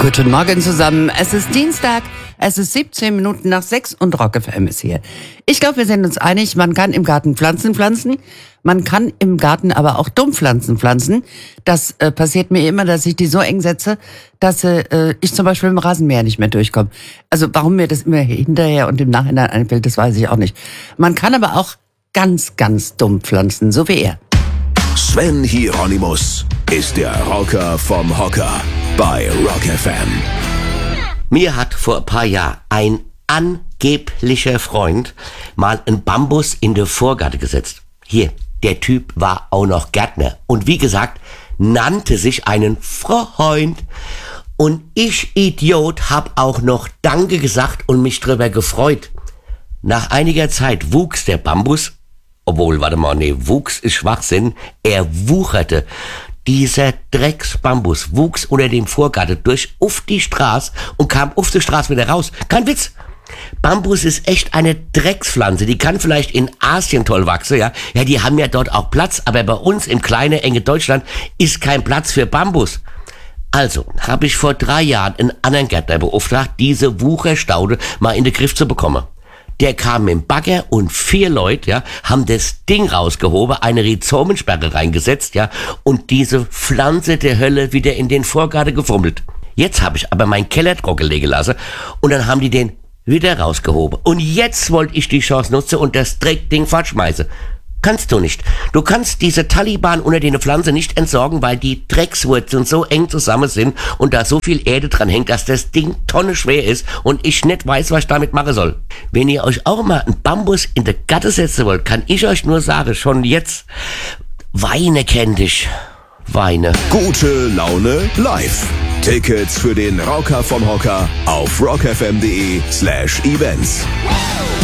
Guten Morgen zusammen. Es ist Dienstag, es ist 17 Minuten nach 6 und Rock FM ist hier. Ich glaube, wir sind uns einig, man kann im Garten Pflanzen pflanzen, man kann im Garten aber auch Dumpfpflanzen pflanzen. Das passiert mir immer, dass ich die so eng setze, dass ich zum Beispiel im Rasenmäher nicht mehr durchkomme. Also warum mir das immer hinterher und im Nachhinein einfällt, das weiß ich auch nicht. Man kann aber auch ganz, ganz dumm pflanzen, so wie er. Sven Hieronymus ist der Rocker vom Hocker bei Rock FM. Mir hat vor ein paar Jahren ein angeblicher Freund mal einen Bambus in den Vorgarten gesetzt. Hier, der Typ war auch noch Gärtner und wie gesagt, nannte sich einen Freund. Und ich, Idiot, hab auch noch Danke gesagt und mich drüber gefreut. Nach einiger Zeit wuchs der Bambus, wuchs ist Schwachsinn, er wucherte. Dieser Drecksbambus wuchs unter dem Vorgarten durch auf die Straße und kam auf die Straße wieder raus. Kein Witz. Bambus ist echt eine Dreckspflanze. Die kann vielleicht in Asien toll wachsen, ja. Ja, die haben ja dort auch Platz, aber bei uns im kleinen, enge Deutschland ist kein Platz für Bambus. Also habe ich vor 3 Jahren einen anderen Gärtner beauftragt, diese Wucherstaude mal in den Griff zu bekommen. Der kam mit dem Bagger und 4 Leute, ja, haben das Ding rausgehoben, eine Rhizomensperre reingesetzt, ja, und diese Pflanze der Hölle wieder in den Vorgarten gefummelt. Jetzt habe ich aber meinen Keller trocken legen lassen und dann haben die den wieder rausgehoben. Und jetzt wollte ich die Chance nutzen und das Dreckding fortschmeißen. Kannst du nicht. Du kannst diese Taliban unter den Pflanzen nicht entsorgen, weil die Dreckswurzeln so eng zusammen sind und da so viel Erde dran hängt, dass das Ding tonnenschwer ist und ich nicht weiß, was ich damit machen soll. Wenn ihr euch auch mal einen Bambus in der Gatte setzen wollt, kann ich euch nur sagen, schon jetzt, Weine kenn dich. Weine. Gute Laune live. Tickets für den Rocker vom Hocker auf rockfm.de/events.